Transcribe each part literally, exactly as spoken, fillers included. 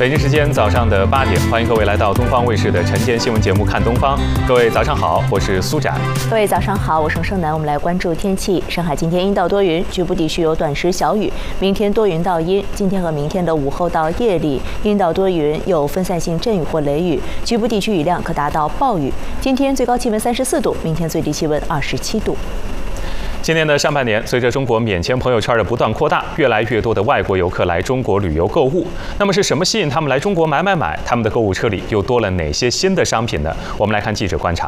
北京时间早上的八点，欢迎各位来到东方卫视的晨间新闻节目《看东方》。各位早上好，我是苏展。 各位早上好，我是盛楠。我们来关注天气。上海今天阴到多云，局部地区有短时小雨。明天多云到阴，今天和明天的午后到夜里阴到多云，有分散性阵雨或雷雨，局部地区雨量可达到暴雨。今天最高气温三十四度，明天最低气温二十七度。 今年的上半年，随着中国免签朋友圈的不断扩大，越来越多的外国游客来中国旅游购物。那么是什么吸引他们来中国买买买？他们的购物车里又多了哪些新的商品呢？我们来看记者观察。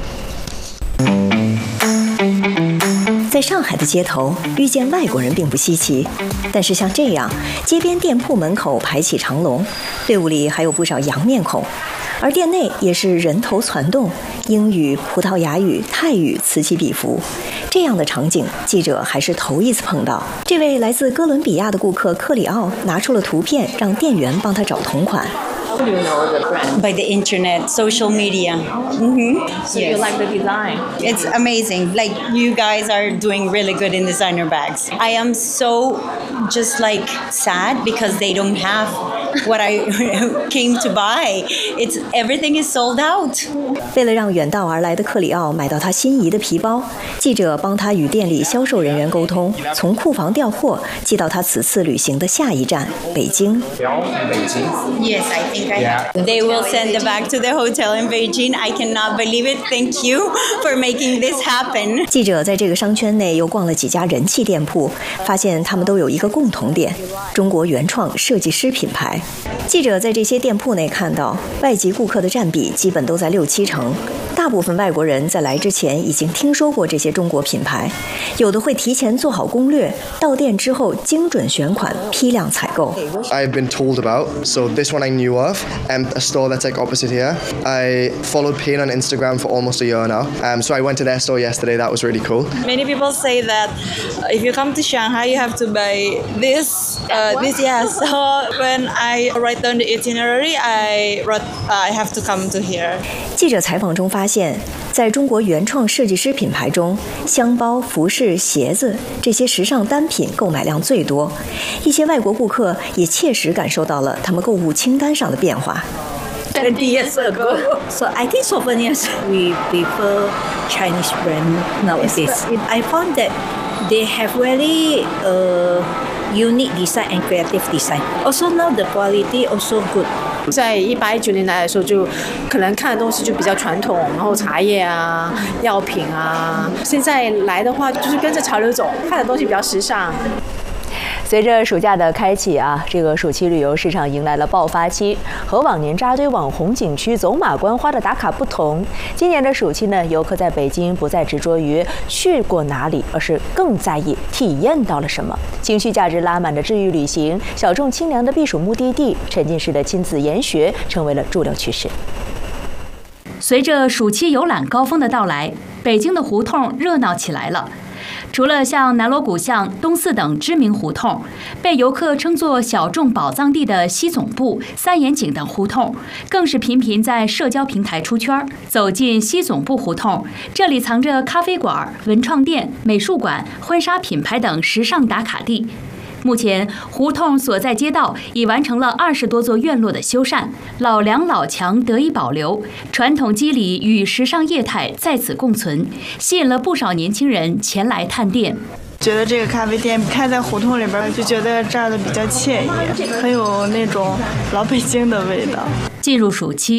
在上海的街头，遇见外国人并不稀奇，但是像这样，街边店铺门口排起长龙，队伍里还有不少洋面孔。而店内也是人头攒动，英语、葡萄牙语、泰语此起彼伏。这样的场景，记者还是头一次碰到。这位来自哥伦比亚的顾客克里奥拿出了图片，让店员帮他找同款。 How do you know the brand? By the internet, social media. Mm-hmm. So yes. You like the design? It's amazing. Like, you guys are doing really good in designer bags. I am so just like sad because they don't have what I came to buy. It's everything is sold out. 为了让远道而来的克里奥买到他心仪的皮包，记者帮他与店里销售人员沟通，从库房调货寄到他此次旅行的下一站北京。 北京 Yes, I think I have. They will send the bag to the hotel in Beijing. I cannot believe it. Thank you for making this happen. 记者在这个商圈内又逛了几家人气店铺，发现他们都有一个共同点：中国原创设计师品牌。记者在这些店铺内看到，外籍顾客的占比基本都在六七成。大部分外国人在来之前已经听说过这些中国品牌，有的会提前做好攻略，到店之后精准选款，批量采购。 I've been told about, so this one I knew of, and a store that's like opposite here. I followed Payne on Instagram for almost a year now, um, so I went to their store yesterday. That was really cool. Many people say that if you come to Shanghai, you have to buy this, uh, this, yeah. So when I write down the itinerary, I wrote, uh, I have to come to here. 记者采访中发现，在中国原创设计师品牌中，箱包、服饰、鞋子这些时尚单品购买量最多。一些外国顾客也切实感受到了他们购物清单上的变化。 twenty years ago. So I think souvenirs we prefer Chinese brand nowadays. I found that they have very uh, unique design and creative design. Also now the quality also good. 在一八一九年来的时候，就可能看的东西就比较传统，然后茶叶啊、药品啊。现在来的话，就是跟着潮流走，看的东西比较时尚。 随着暑假的开启啊，这个暑期旅游市场迎来了爆发期。和往年扎堆网红景区、走马观花的打卡不同，今年的暑期呢，游客在北京不再执着于去过哪里，而是更在意体验到了什么。情绪价值拉满的治愈旅行，小众清凉的避暑目的地，沉浸式的亲子研学，成为了主流趋势。 随着暑期游览高峰的到来，北京的胡同热闹起来了。除了像南锣鼓巷、东四等知名胡同，被游客称作小众宝藏地的西总部、三眼井等胡同，更是频频在社交平台出圈。走进西总部胡同，这里藏着咖啡馆、文创店、美术馆、婚纱品牌等时尚打卡地。目前，胡同所在街道已完成了二十多座院落的修缮，老梁老墙得以保留，传统肌理与时尚业态在此共存，吸引了不少年轻人前来探店。 觉得这个咖啡店开在胡同里边，就觉得这儿的比较惬意，很有那种老北京的味道。 进入暑期，